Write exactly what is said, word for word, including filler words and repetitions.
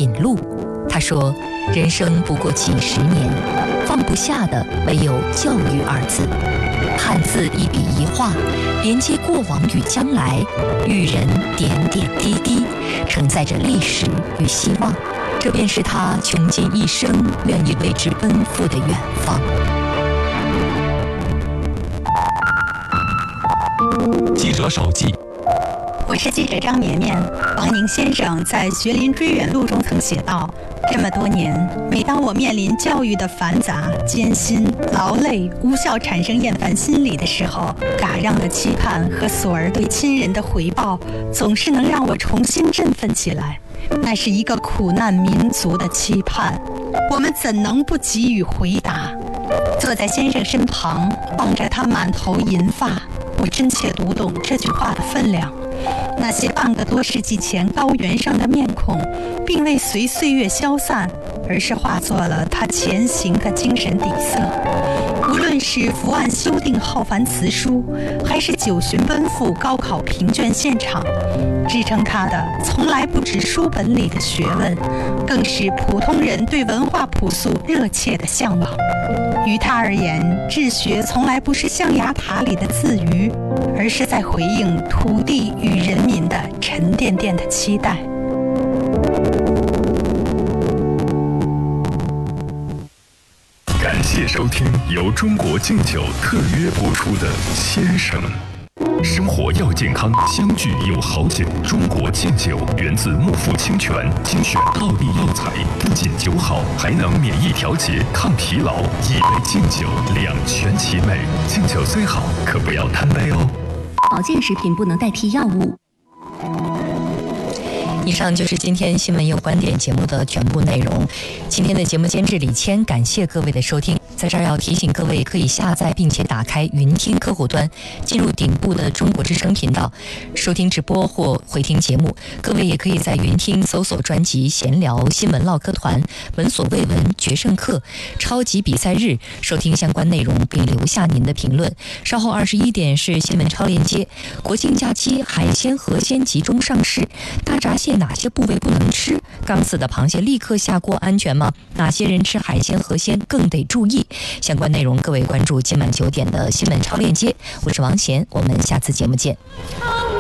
引路。他说，人生不过几十年，放不下的唯有教育二字。汉字一笔一画，连接过往与将来，育人点点滴滴，承载着历史与希望。这便是他穷尽一生愿意为之奔赴的远方。 记者手记。 我是记者张绵绵。王宁先生在《学林追远录》中曾写道：这么多年，每当我面临教育的繁杂、艰辛、劳累、无效产生厌烦心理的时候，嘎让的期盼和索儿对亲人的回报，总是能让我重新振奋起来。那是一个苦难民族的期盼，我们怎能不给予回答？坐在先生身旁，望着他满头银发，我真切读懂这句话的分量。那些半个多世纪前高原上的面孔，并未随岁月消散，而是化作了他前行的精神底色。无论是伏案修订浩繁辞书，还是九旬奔赴高考评卷现场，支撑他的从来不止书本里的学问，更是普通人对文化朴素热切的向往。于他而言，治学从来不是象牙塔里的自娱，而是在回应土地与人民的沉甸甸的期待。 感谢收听由中国敬酒特约播出的《先生》。生活要健康，相聚有好酒。中国敬酒源自木富清泉精选道地药材，不仅酒好，还能免疫调节、抗疲劳。一杯敬酒，两全其美。敬酒虽好，可不要贪杯哦。 保健食品不能代替药物。 以上就是今天新闻有观点节目的全部内容。今天的节目监制李谦，感谢各位的收听。在这儿要提醒各位，可以下载并且打开云听客户端，进入顶部的中国之声频道，收听直播或回听节目。各位也可以在云听搜索专辑闲聊新闻唠嗑团、闻所未闻决胜课、超级比赛日，收听相关内容并留下您的评论。稍后二十一点是新闻超链接。国庆假期海鲜河鲜集中上市，大闸蟹哪些部位不能吃？刚死的螃蟹立刻下锅安全吗？哪些人吃海鲜河鲜更得注意？相关内容各位关注今晚九点的新闻超链接。我是王贤，我们下次节目见。